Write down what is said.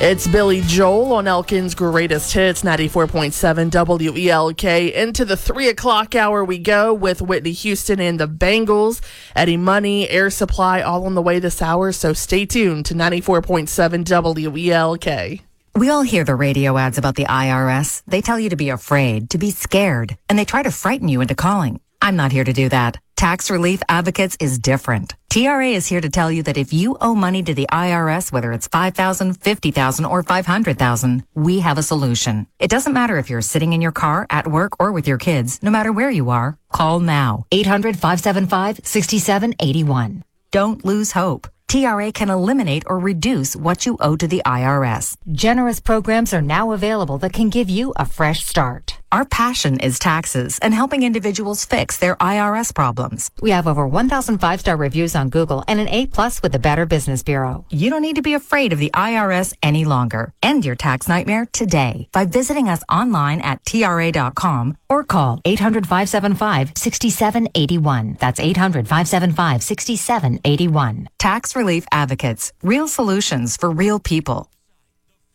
It's Billy Joel on Elkin's Greatest Hits, 94.7 WELK. Into the 3 o'clock hour we go with Whitney Houston and the Bangles. Eddie Money, Air Supply, all on the way this hour, so stay tuned to 94.7 WELK. We all hear the radio ads about the IRS. They tell you to be afraid, to be scared, and they try to frighten you into calling. I'm not here to do that. Tax Relief Advocates is different. TRA is here to tell you that if you owe money to the IRS, whether it's $5,000, $50,000, or $500,000, we have a solution. It doesn't matter if you're sitting in your car, at work, or with your kids. No matter where you are, call now. 800-575-6781. Don't lose hope. TRA can eliminate or reduce what you owe to the IRS. Generous programs are now available that can give you a fresh start. Our passion is taxes and helping individuals fix their IRS problems. We have over 1,000 5-star reviews on Google and an A+ with the Better Business Bureau. You don't need to be afraid of the IRS any longer. End your tax nightmare today by visiting us online at TRA.com or call 800-575-6781. That's 800-575-6781. Tax Relief Advocates. Real solutions for real people.